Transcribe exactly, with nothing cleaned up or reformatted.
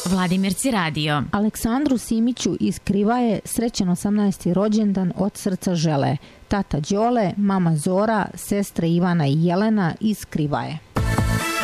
Vladimirci radio. Aleksandru Simiću iz Krivaje srećan osamnaesti rođendan od srca žele. Tata Đole, mama Zora, sestre Ivana i Jelena iz Krivaje.